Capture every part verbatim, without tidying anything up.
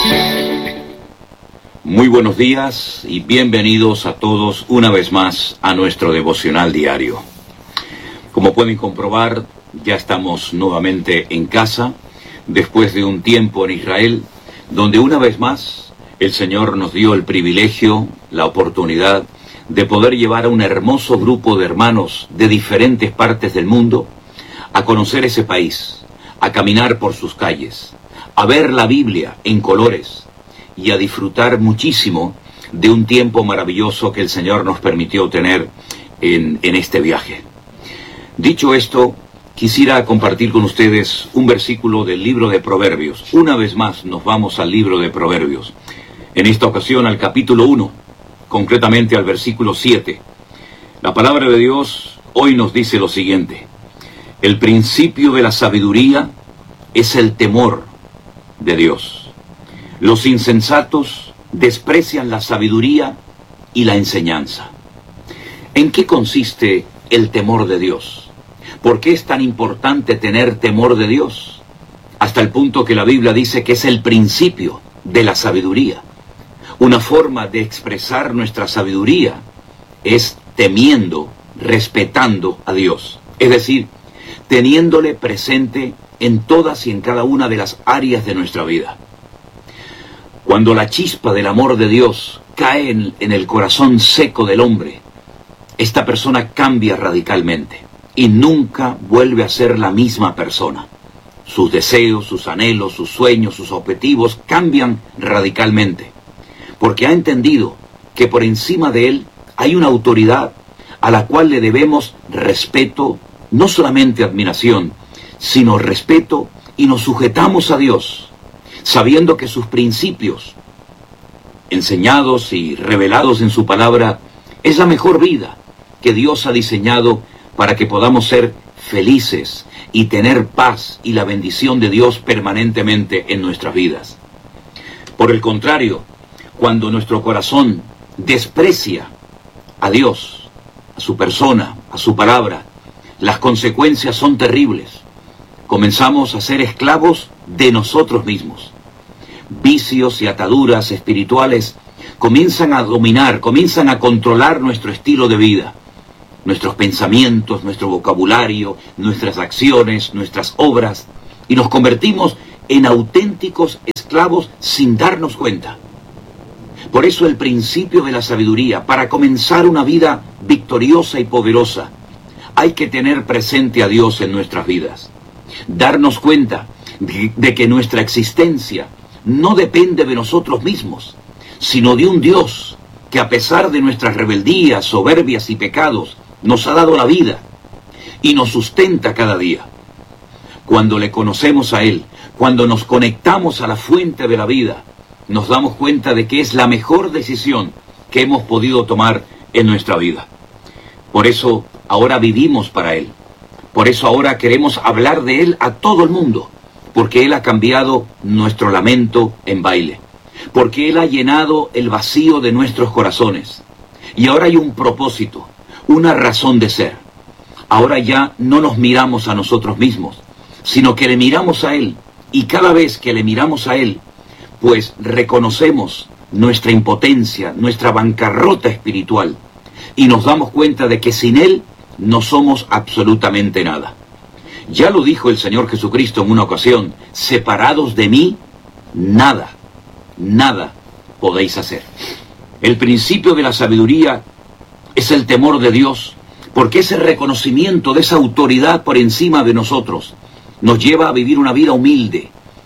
Muy buenos días y bienvenidos a todos una vez más a nuestro devocional diario. Como pueden comprobar, ya estamos nuevamente en casa, después de un tiempo en Israel, donde una vez más el Señor nos dio el privilegio, la oportunidad de poder llevar a un hermoso grupo de hermanos de diferentes partes del mundo a conocer ese país, a caminar por sus calles, a ver la Biblia en colores y a disfrutar muchísimo de un tiempo maravilloso que el Señor nos permitió tener en, en este viaje. Dicho esto, quisiera compartir con ustedes un versículo del libro de Proverbios. Una vez más nos vamos al libro de Proverbios. En esta ocasión al capítulo uno, concretamente al versículo siete. La palabra de Dios hoy nos dice lo siguiente: el principio de la sabiduría es el temor de Dios. Los insensatos desprecian la sabiduría y la enseñanza. ¿En qué consiste el temor de Dios? ¿Por qué es tan importante tener temor de Dios? Hasta el punto que la Biblia dice que es el principio de la sabiduría. Una forma de expresar nuestra sabiduría es temiendo, respetando a Dios. Es decir, teniéndole presente en todas y en cada una de las áreas de nuestra vida. Cuando la chispa del amor de Dios cae en, en el corazón seco del hombre, esta persona cambia radicalmente y nunca vuelve a ser la misma persona. Sus deseos, sus anhelos, sus sueños, sus objetivos cambian radicalmente, porque ha entendido que por encima de él hay una autoridad a la cual le debemos respeto, no solamente admiración, sino respeto, y nos sujetamos a Dios, sabiendo que sus principios, enseñados y revelados en su palabra, es la mejor vida que Dios ha diseñado para que podamos ser felices y tener paz y la bendición de Dios permanentemente en nuestras vidas. Por el contrario, cuando nuestro corazón desprecia a Dios, a su persona, a su palabra, las consecuencias son terribles. Comenzamos a ser esclavos de nosotros mismos. Vicios y ataduras espirituales comienzan a dominar, comienzan a controlar nuestro estilo de vida, nuestros pensamientos, nuestro vocabulario, nuestras acciones, nuestras obras, y nos convertimos en auténticos esclavos sin darnos cuenta. Por eso el principio de la sabiduría, para comenzar una vida victoriosa y poderosa, hay que tener presente a Dios en nuestras vidas. Darnos cuenta de, de que nuestra existencia no depende de nosotros mismos, sino de un Dios que, a pesar de nuestras rebeldías, soberbias y pecados, nos ha dado la vida y nos sustenta cada día. Cuando le conocemos a Él, cuando nos conectamos a la fuente de la vida, nos damos cuenta de que es la mejor decisión que hemos podido tomar en nuestra vida. Por eso ahora vivimos para Él. Por eso ahora queremos hablar de Él a todo el mundo, porque Él ha cambiado nuestro lamento en baile, porque Él ha llenado el vacío de nuestros corazones. Y ahora hay un propósito, una razón de ser. Ahora ya no nos miramos a nosotros mismos, sino que le miramos a Él, y cada vez que le miramos a Él, pues reconocemos nuestra impotencia, nuestra bancarrota espiritual, y nos damos cuenta de que sin Él no somos absolutamente nada. Ya lo dijo el Señor Jesucristo en una ocasión: separados de mí, nada, nada podéis hacer. El principio de la sabiduría es el temor de Dios, porque ese reconocimiento de esa autoridad por encima de nosotros nos lleva a vivir una vida humilde.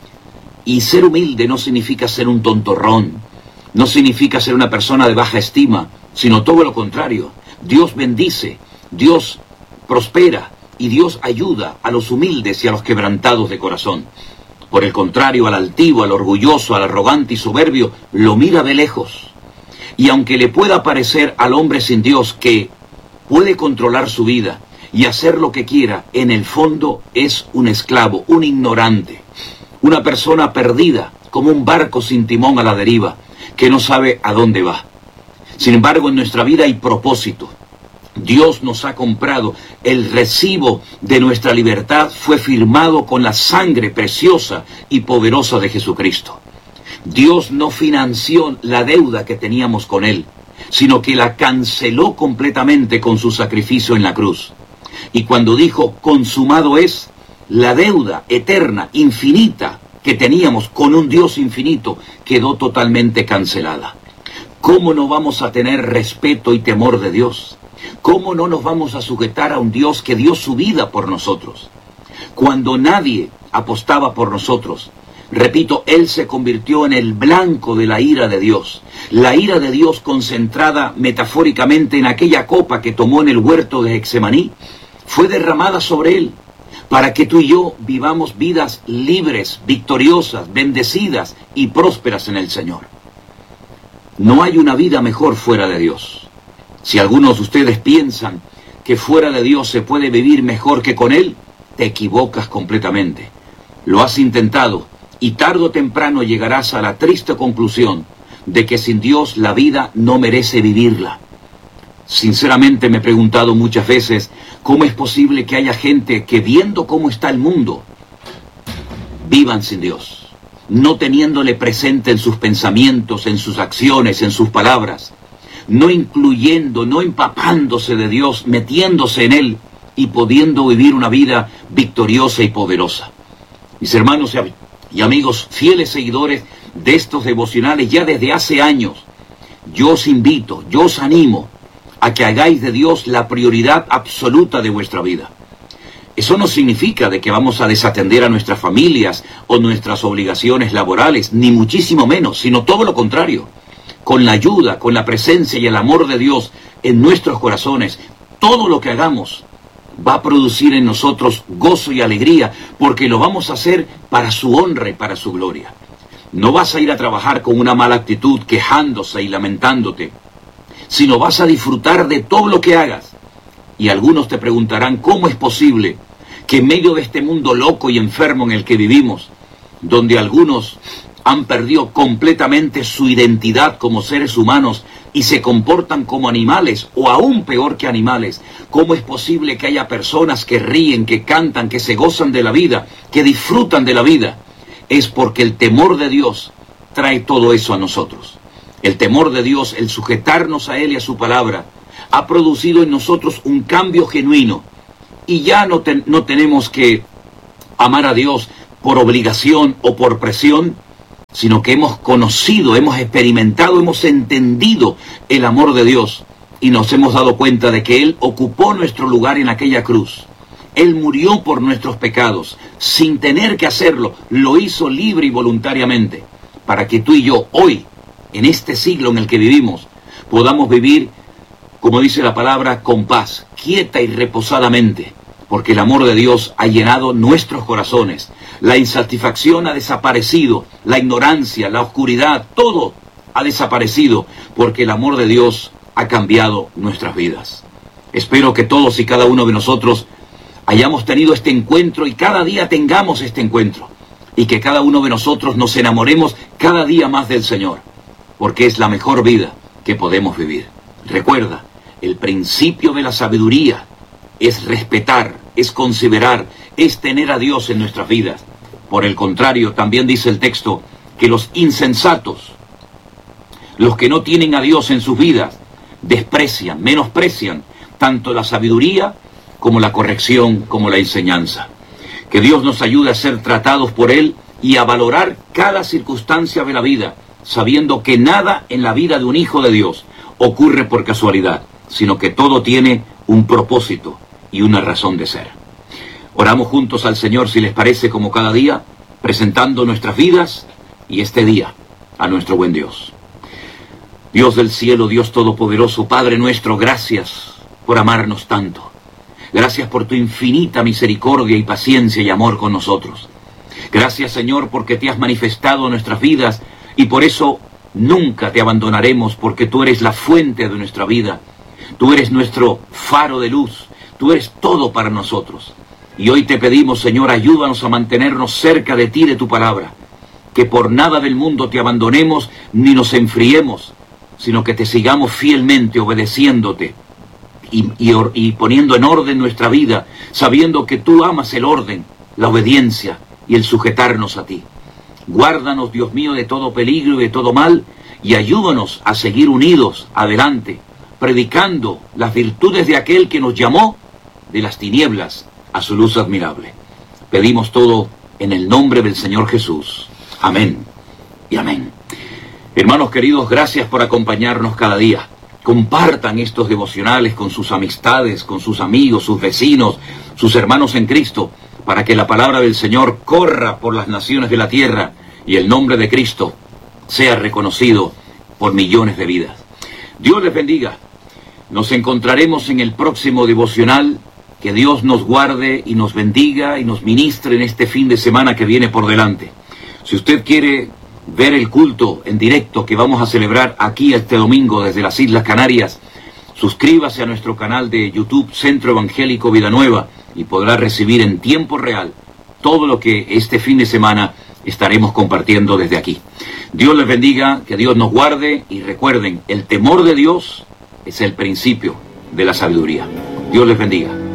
Y ser humilde no significa ser un tontorrón, no significa ser una persona de baja estima, sino todo lo contrario. Dios bendice, Dios prospera y Dios ayuda a los humildes y a los quebrantados de corazón. Por el contrario, al altivo, al orgulloso, al arrogante y soberbio, lo mira de lejos. Y aunque le pueda parecer al hombre sin Dios que puede controlar su vida y hacer lo que quiera, en el fondo es un esclavo, un ignorante, una persona perdida, como un barco sin timón a la deriva, que no sabe a dónde va. Sin embargo, en nuestra vida hay propósito. Dios nos ha comprado. El recibo de nuestra libertad fue firmado con la sangre preciosa y poderosa de Jesucristo. Dios no financió la deuda que teníamos con Él, sino que la canceló completamente con su sacrificio en la cruz. Y cuando dijo, consumado es, la deuda eterna, infinita, que teníamos con un Dios infinito, quedó totalmente cancelada. ¿Cómo no vamos a tener respeto y temor de Dios? ¿Cómo no nos vamos a sujetar a un Dios que dio su vida por nosotros? Cuando nadie apostaba por nosotros, repito, Él se convirtió en el blanco de la ira de Dios. La ira de Dios concentrada metafóricamente en aquella copa que tomó en el huerto de Getsemaní, fue derramada sobre Él, para que tú y yo vivamos vidas libres, victoriosas, bendecidas y prósperas en el Señor. No hay una vida mejor fuera de Dios. Si algunos de ustedes piensan que fuera de Dios se puede vivir mejor que con Él, te equivocas completamente. Lo has intentado y tarde o temprano llegarás a la triste conclusión de que sin Dios la vida no merece vivirla. Sinceramente me he preguntado muchas veces cómo es posible que haya gente que, viendo cómo está el mundo, vivan sin Dios, no teniéndole presente en sus pensamientos, en sus acciones, en sus palabras, no incluyendo, no empapándose de Dios, metiéndose en Él y pudiendo vivir una vida victoriosa y poderosa. Mis hermanos y amigos, fieles seguidores de estos devocionales ya desde hace años, yo os invito, yo os animo a que hagáis de Dios la prioridad absoluta de vuestra vida. Eso no significa de que vamos a desatender a nuestras familias o nuestras obligaciones laborales, ni muchísimo menos, sino todo lo contrario. Con la ayuda, con la presencia y el amor de Dios en nuestros corazones, todo lo que hagamos va a producir en nosotros gozo y alegría, porque lo vamos a hacer para su honra y para su gloria. No vas a ir a trabajar con una mala actitud, quejándose y lamentándote, sino vas a disfrutar de todo lo que hagas. Y algunos te preguntarán, ¿cómo es posible que en medio de este mundo loco y enfermo en el que vivimos, donde algunos han perdido completamente su identidad como seres humanos y se comportan como animales, o aún peor que animales, cómo es posible que haya personas que ríen, que cantan, que se gozan de la vida, que disfrutan de la vida? Es porque el temor de Dios trae todo eso a nosotros. El temor de Dios, el sujetarnos a Él y a su palabra, ha producido en nosotros un cambio genuino. Y ya no, te, no tenemos que amar a Dios por obligación o por presión, sino que hemos conocido, hemos experimentado, hemos entendido el amor de Dios y nos hemos dado cuenta de que Él ocupó nuestro lugar en aquella cruz. Él murió por nuestros pecados, sin tener que hacerlo, lo hizo libre y voluntariamente, para que tú y yo hoy, en este siglo en el que vivimos, podamos vivir, como dice la palabra, con paz, quieta y reposadamente, porque el amor de Dios ha llenado nuestros corazones. La insatisfacción ha desaparecido, la ignorancia, la oscuridad, todo ha desaparecido, porque el amor de Dios ha cambiado nuestras vidas. Espero que todos y cada uno de nosotros hayamos tenido este encuentro y cada día tengamos este encuentro, y que cada uno de nosotros nos enamoremos cada día más del Señor, porque es la mejor vida que podemos vivir. Recuerda, el principio de la sabiduría es respetar, es considerar, es tener a Dios en nuestras vidas. Por el contrario, también dice el texto que los insensatos, los que no tienen a Dios en sus vidas, desprecian, menosprecian tanto la sabiduría como la corrección, como la enseñanza. Que Dios nos ayude a ser tratados por Él y a valorar cada circunstancia de la vida, sabiendo que nada en la vida de un hijo de Dios ocurre por casualidad, sino que todo tiene un propósito y una razón de ser. Oramos juntos al Señor, si les parece, como cada día, presentando nuestras vidas y este día a nuestro buen Dios. Dios del cielo, Dios todopoderoso, Padre nuestro, gracias por amarnos tanto. Gracias por tu infinita misericordia y paciencia y amor con nosotros. Gracias, Señor, porque te has manifestado en nuestras vidas y por eso nunca te abandonaremos, porque tú eres la fuente de nuestra vida. Tú eres nuestro faro de luz. Tú eres todo para nosotros. Y hoy te pedimos, Señor, ayúdanos a mantenernos cerca de ti, de tu palabra. Que por nada del mundo te abandonemos ni nos enfriemos, sino que te sigamos fielmente obedeciéndote y, y, y poniendo en orden nuestra vida, sabiendo que tú amas el orden, la obediencia y el sujetarnos a ti. Guárdanos, Dios mío, de todo peligro y de todo mal, y ayúdanos a seguir unidos adelante, predicando las virtudes de aquel que nos llamó de las tinieblas a su luz admirable. Pedimos todo en el nombre del Señor Jesús. Amén y amén. Hermanos queridos, gracias por acompañarnos cada día. Compartan estos devocionales con sus amistades, con sus amigos, sus vecinos, sus hermanos en Cristo, para que la palabra del Señor corra por las naciones de la tierra y el nombre de Cristo sea reconocido por millones de vidas. Dios les bendiga. Nos encontraremos en el próximo devocional. Que Dios nos guarde y nos bendiga y nos ministre en este fin de semana que viene por delante. Si usted quiere ver el culto en directo que vamos a celebrar aquí este domingo desde las Islas Canarias, suscríbase a nuestro canal de YouTube Centro Evangélico Vida Nueva y podrá recibir en tiempo real todo lo que este fin de semana estaremos compartiendo desde aquí. Dios les bendiga, que Dios nos guarde y recuerden, el temor de Dios es el principio de la sabiduría. Dios les bendiga.